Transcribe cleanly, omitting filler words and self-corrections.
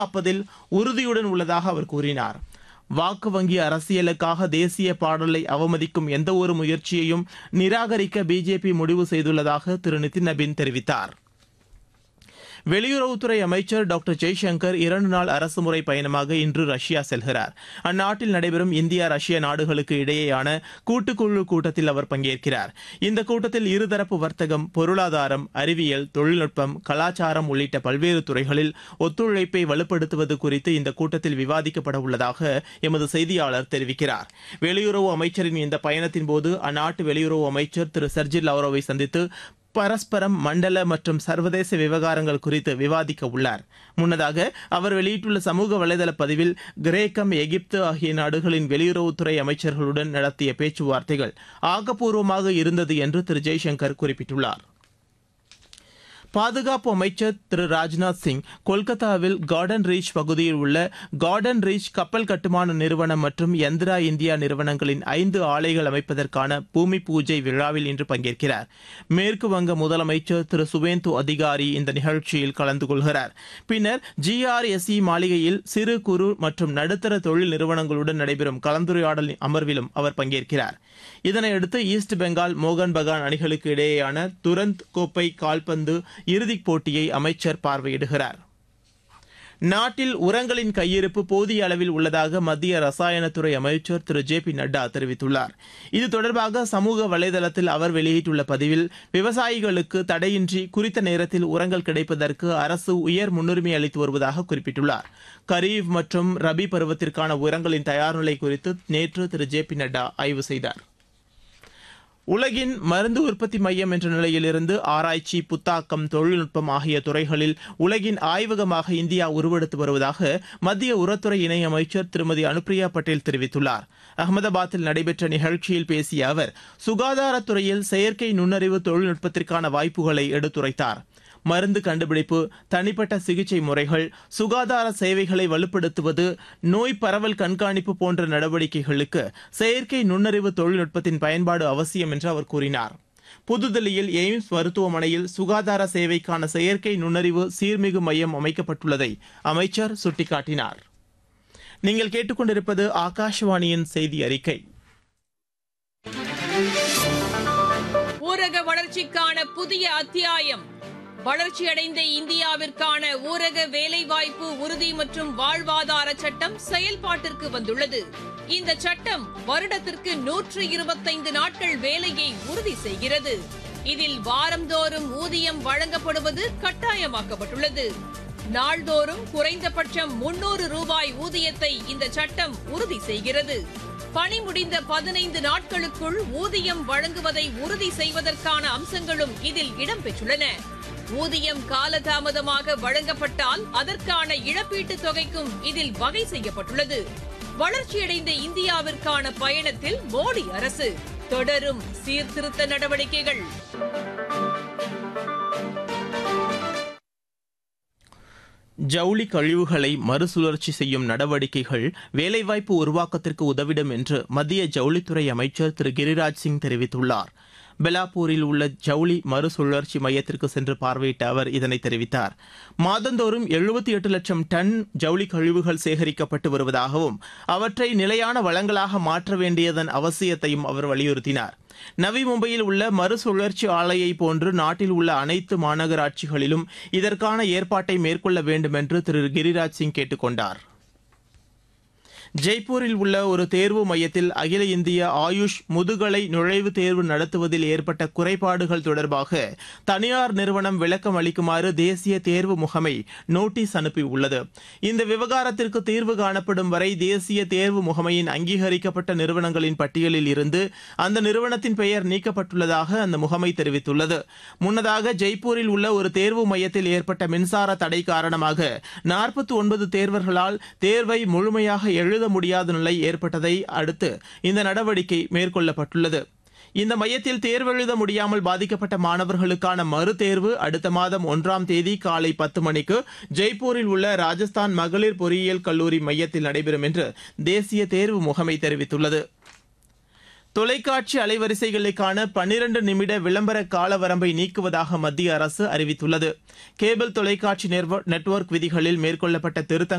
காப்பதில் உறுதியுடன் உள்ளதாக அவர் கூறினார். வாக்கு வங்கி அரசியலுக்காக தேசிய பாடலை அவமதிக்கும் எந்தவொரு முயற்சியையும் நிராகரிக்க பிஜேபி முடிவு செய்துள்ளதாக திரு நிதின் நபீன் தெரிவித்தார். வெளியுறவுத்துறை அமைச்சர் டாக்டர் ஜெய்சங்கர் 2 நாள் அரசுமுறை பயணமாக இன்று ரஷ்யா செல்கிறார். அந்நாட்டில் நடைபெறும் இந்தியா ரஷ்யா நாடுகளுக்கு இடையேயான கூட்டுக்குழு கூட்டத்தில் அவர் பங்கேற்கிறார். இந்த கூட்டத்தில் இருதரப்பு வர்த்தகம், பொருளாதாரம், அறிவியல், தொழில்நுட்பம், கலாச்சாரம் உள்ளிட்ட பல்வேறு துறைகளில் ஒத்துழைப்பை வலுப்படுத்துவது குறித்து இந்த கூட்டத்தில் விவாதிக்கப்பட உள்ளதாக எமது செய்தியாளர் தெரிவிக்கிறார். வெளியுறவு அமைச்சரின் இந்த பயணத்தின்போது அந்நாட்டு வெளியுறவு அமைச்சர் திரு சர்ஜி லாவ்ரோவை சந்தித்து பரஸ்பரம், மண்டல மற்றும் சர்வதேச விவகாரங்கள் குறித்து விவாதிக்க உள்ளார். முன்னதாக அவர் வெளியிட்டுள்ள சமூக வலைதள பதிவில் கிரேக்கம், எகிப்து ஆகிய நாடுகளின் வெளியுறவுத்துறை அமைச்சர்களுடன் நடத்திய பேச்சுவார்த்தைகள் ஆக்கப்பூர்வமாக இருந்தது என்று திரு ஜெய்சங்கர் குறிப்பிட்டுள்ளார். பாதுகாப்பு அமைச்சர் திரு ராஜ்நாத் சிங் கொல்கத்தாவில் கார்டன் ரீச் பகுதியில் உள்ள கார்டன் ரீச் கப்பல் கட்டுமான நிறுவனம் மற்றும் யந்திரா இந்தியா நிறுவனங்களின் 5 ஆலைகள் அமைப்பதற்கான பூமி பூஜை விழாவில் இன்று பங்கேற்கிறார். மேற்கு வங்க முதலமைச்சர் திரு சுவேந்து அதிகாரி இந்த நிகழ்ச்சியில் கலந்து கொள்கிறார். பின்னர் GRSE மாளிகையில் சிறு குறு மற்றும் நடுத்தர தொழில் நிறுவனங்களுடன் நடைபெறும் கலந்துரையாடல் அமர்விலும் அவர் பங்கேற்கிறார். இதனையடுத்து ஈஸ்ட் பெங்கால், மோகன் பகான் அணிகளுக்கு இடையேயான துரந்த் கோப்பை கால்பந்து இறுதிப் போட்டியை அமைச்சர் பார்வையிடுகிறார். நாட்டில் உரங்களின் கையிருப்பு போதிய அளவில் உள்ளதாக மத்திய ரசாயனத்துறை அமைச்சர் திரு ஜே.பி. நட்டா தெரிவித்துள்ளார். இது தொடர்பாக சமூக வலைதளத்தில் அவர் வெளியிட்டுள்ள பதிவில், விவசாயிகளுக்கு தடையின்றி குறித்த நேரத்தில் உரங்கள் கிடைப்பதற்கு அரசு உயர் முன்னுரிமை அளித்து வருவதாக குறிப்பிட்டுள்ளார். கரீப் மற்றும் ரபி பருவத்திற்கான உரங்களின் தயார்நிலை குறித்து நேற்று திரு ஜே.பி. நட்டா ஆய்வு செய்தார். உலகின் மருந்து உற்பத்தி மையம் என்ற நிலையிலிருந்து ஆராய்ச்சி, புத்தாக்கம், தொழில்நுட்பம் ஆகிய துறைகளில் உலகின் ஆய்வகமாக இந்தியா உருவெடுத்து வருவதாக மத்திய உரத்துறை இணையமைச்சர் திருமதி அனுப்பிரியா பட்டேல் தெரிவித்துள்ளார். அகமதாபாத்தில் நடைபெற்ற நிகழ்ச்சியில் பேசிய அவர், சுகாதாரத்துறையில் செயற்கை நுண்ணறிவு தொழில்நுட்பத்திற்கான வாய்ப்புகளை எடுத்துரைத்தார். மருந்து கண்டுபிடிப்பு, தனிப்பட்ட சிகிச்சை முறைகள், சுகாதார சேவைகளை வலுப்படுத்துவது, நோய் பரவல் கண்காணிப்பு போன்ற நடவடிக்கைகளுக்கு செயற்கை நுண்ணறிவு தொழில்நுட்பத்தின் பயன்பாடு அவசியம் என்று அவர் கூறினார். புதுதில்லியில் எய்ம்ஸ் மருத்துவமனையில் சுகாதார சேவைக்கான செயற்கை நுண்ணறிவு சீர்மிகு மையம் அமைக்கப்பட்டுள்ளதை அமைச்சர் சுட்டிக்காட்டினார். நீங்கள் கேட்டுக்கொண்டிருப்பது ஆகாஷவாணியின் செய்தி அறிக்கை. ஊரக வளர்ச்சிக்கான புதிய அத்தியாயம். வளர்ச்சியடைந்த இந்தியாவிற்கான ஊரக வேலைவாய்ப்பு உறுதி மற்றும் வாழ்வாதார சட்டம் செயல்பாட்டிற்கு வந்துள்ளது. இந்த சட்டம் வருடத்திற்கு 125 நாட்கள் வேலையை உறுதி செய்கிறது. இதில் வாரந்தோறும் ஊதியம் வழங்கப்படுவது கட்டாயமாக்கப்பட்டுள்ளது. நாள்தோறும் குறைந்தபட்சம் 300 ரூபாய் ஊதியத்தை இந்த சட்டம் உறுதி செய்கிறது. பணி முடிந்த 15 நாட்களுக்குள் ஊதியம் வழங்குவதை உறுதி செய்வதற்கான அம்சங்களும் இதில் இடம்பெற்றுள்ளன. ஊதியம் காலதாமதமாக வழங்கப்பட்டால் அதற்கான இழப்பீட்டுத் தொகைக்கும் இதில் வகை செய்யப்பட்டுள்ளது. வளர்ச்சியடைந்த இந்தியாவிற்கான பயணத்தில் மோடி அரசு தொடரும் சீர்திருத்த நடவடிக்கைகள். ஜவுளி கழிவுகளை மறுசுழற்சி செய்யும் நடவடிக்கைகள் வேலைவாய்ப்பு உருவாக்கத்திற்கு உதவிடும் என்று மத்திய ஜவுளித்துறை அமைச்சர் திரு கிரிராஜ் சிங் தெரிவித்துள்ளார். பெலாப்பூரில் உள்ள ஜவுளி மறுசுழற்சி மையத்திற்கு சென்று பார்வையிட்ட அவர் இதனை தெரிவித்தார். மாதந்தோறும் 78 லட்சம் டன் ஜவுளி கழிவுகள் சேகரிக்கப்பட்டு வருவதாகவும் அவற்றை நிலையான வளங்களாக மாற்ற வேண்டியதன் அவசியத்தையும் அவர் வலியுறுத்தினார். நவி மும்பையில் உள்ள மறுசுழற்சி ஆலையை போன்று நாட்டில் உள்ள அனைத்து மாநகராட்சிகளிலும் இதற்கான ஏற்பாட்டை மேற்கொள்ள வேண்டும் என்று திரு கிரிராஜ் சிங் கேட்டுக் கொண்டார். ஜெய்ப்பூரில் உள்ள ஒரு தேர்வு மையத்தில் அகில இந்திய ஆயுஷ் முதுகலை நுழைவுத் தேர்வு நடத்துவதில் ஏற்பட்ட குறைபாடுகள் தொடர்பாக தனியார் நிறுவனம் விளக்கம் அளிக்குமாறு தேசிய தேர்வு முகமை நோட்டீஸ் அனுப்பியுள்ளது. இந்த விவகாரத்திற்கு தீர்வு காணப்படும் வரை தேசிய தேர்வு முகமையின் அங்கீகரிக்கப்பட்ட நிறுவனங்களின் பட்டியலில் இருந்து அந்த நிறுவனத்தின் பெயர் நீக்கப்பட்டுள்ளதாக அந்த முகமை தெரிவித்துள்ளது. முன்னதாக ஜெய்ப்பூரில் உள்ள ஒரு தேர்வு மையத்தில் ஏற்பட்ட மின்சார தடை காரணமாக 49 தேர்வர்களால் தேர்வை முழுமையாக எழுத முடியாத நிலை ஏற்பட்டதை அடுத்து இந்த நடவடிக்கை மேற்கொள்ளப்பட்டுள்ளது. இந்த மையத்தில் தேர்வெழுத முடியாமல் பாதிக்கப்பட்ட மாணவர்களுக்கான மறுதேர்வு அடுத்த மாதம் 1ஆம் தேதி காலை 10 மணிக்கு ஜெய்ப்பூரில் உள்ள ராஜஸ்தான் மகளிர் பொறியியல் கல்லூரி மையத்தில் நடைபெறும் என்று தேசிய தேர்வு முகமை தெரிவித்துள்ளது. தொலைக்காட்சி அலைவரிசைகளுக்கான 12 நிமிட விளம்பர கால வரம்பை நீக்குவதாக மத்திய அரசு அறிவித்துள்ளது. கேபிள் தொலைக்காட்சி நெட்வொர்க் விதிகளில் மேற்கொள்ளப்பட்ட திருத்தங்கள்